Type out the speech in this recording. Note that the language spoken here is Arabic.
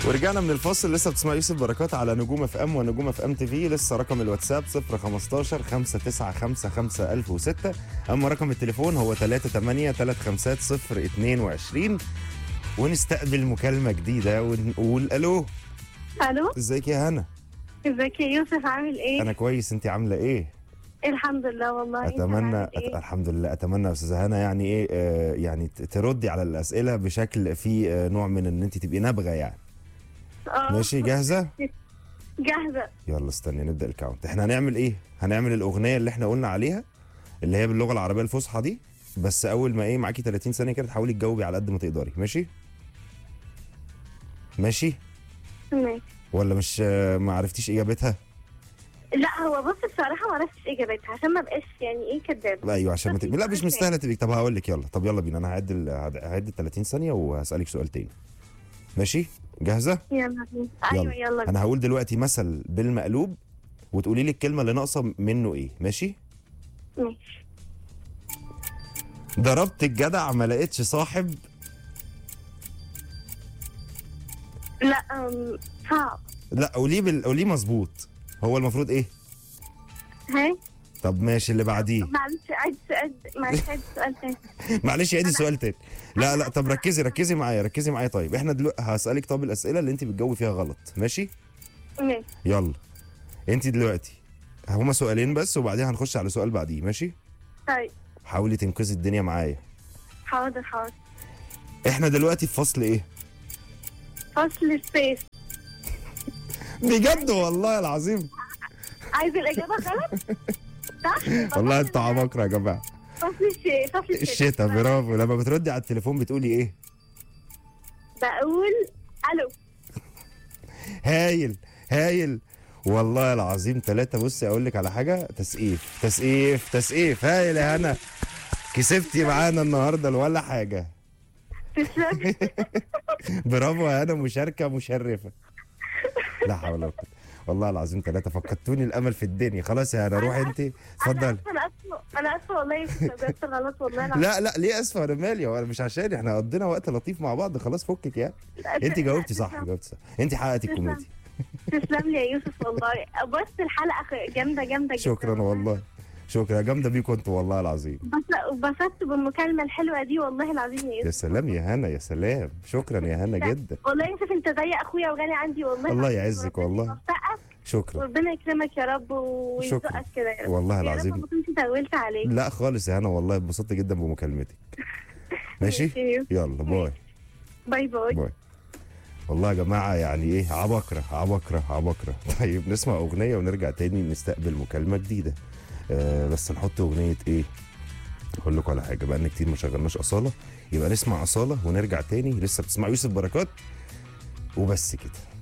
ورجعنا من الفاصل. لسه بتسمع يوسف بركات على نجوم اف ام ونجوم اف ام تي في. لسه رقم الواتساب 015 595 1006. اما رقم التليفون هو 38 350 22. ونستقبل مكالمه جديده ونقول الو. الو، ازيك يا هنا؟ ازيك يا يوسف؟ عامل ايه؟ انا كويس، انت عامله ايه؟ الحمد لله والله. اتمنى إيه؟ الحمد لله. اتمنى يا استاذه هنا يعني ايه يعني تردي على الاسئله بشكل فيه نوع من ان انت تبقي نابغه يعني. ماشي، جاهزه؟ جاهزه. يلا استني نبدا الكاونت. احنا هنعمل ايه؟ هنعمل الاغنيه اللي احنا قلنا عليها اللي هي باللغه العربيه الفصحى دي. بس اول ما ايه معاكي 30 ثانيه كده تحاولي تجاوبي على قد ما تقدري. ماشي ماشي ماشي. ولا مش ما عرفتيش اجابتها؟ لا هو بص بصراحه ما عرفتش اجابتها عشان ما بقاش يعني ايه كداب. ايوه عشان ما لا مش مستاهله تبقي. طب هقول لك يلا. طب يلا بينا. انا هعد 30 ثانيه وهسالك سؤال تاني. ماشي، جاهزه؟ يلا بينا. ايوه يلا بينا. انا هقول دلوقتي مثل بالمقلوب وتقولي لي الكلمه اللي ناقصه منه ايه. ماشي ماشي. ضربت الجدع ما لقيتش صاحب. لا صعب. لا قوليه مظبوط. هو المفروض ايه؟ هاي. طب ماشي اللي بعديه. معلش عيد سؤال. معلش عيد سؤال تاني. معلش عيدي السؤال تاني. لا طب ركزي معايا. طيب احنا دلوقتي هسألك طب الأسئلة اللي انت بتجاوبي فيها غلط. ماشي ماشي. يلا. انت دلوقتي هما سؤالين بس وبعدين هنخش على سؤال بعديه. ماشي، طيب حاولي تنقذي الدنيا معايا. حاضر حاضر. احنا دلوقتي في فصل ايه؟ فصل سبيس. بجد والله العظيم. عايز الإجابة غلط؟ صح؟ والله انتوا عباقرة يا جماعة. فصل الشتاء. فصل الشتاء، برافو. لما بتردي على التليفون بتقولي ايه؟ بقول الو. هايل والله العظيم. 3. بصي اقول لك على حاجه، تسقيف. هايل يا هنا، كسبتي معانا النهارده ولا حاجه. تسلم. برافو يا هنا، مشاركه مشرفه. لا حول ولا قوه والله العظيم. 3 فقدتوني الامل في الدنيا. خلاص يا هنا روحي انت. اتفضلي. انا اسفه والله جبت غلط والله. لا ليه اسفه؟ انا مالي؟ هو مش عشان احنا قضينا وقت لطيف مع بعض. خلاص فكك يعني. انت جاوبتي صح. انت حققتي الكوميدي. تسلم لي يا يوسف والله. بص الحلقه جامده جدا. شكرا والله. شكرا، جامده بيكم انتوا والله العظيم. اتبسطت بالمكالمه الحلوه دي والله العظيم يا يوسف. يا سلام يا هنا، يا سلام. شكرا يا هنا جدا والله. يوسف انت زي اخويا وغالي عندي والله. الله يعزك والله. شكرا. ربنا يكرمك يا رب ويرزقك كده يا رب. والله العظيم. يا رب ما كنتش طولت عليك. لا خالص يا هنا والله اتبسطت جدا بمكالمتك. ماشي يلا باي. باي. والله يا جماعه يعني ايه، عبقرة. طيب نسمع اغنيه ونرجع تاني نستقبل مكالمه جديده. بس نحط اغنيه ايه؟ اقول لكم على حاجه، بقى لنا كتير ما شغلناش اصاله، يبقى نسمع اصاله ونرجع تاني. لسه بتسمع يوسف بركات وبس كده.